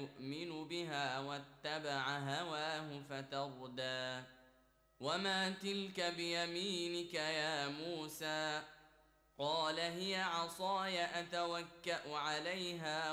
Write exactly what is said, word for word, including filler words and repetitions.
يؤمن بها واتبع هواه فتردى وما تلك بيمينك يا موسى قال هي عصاي أتوكأ عليها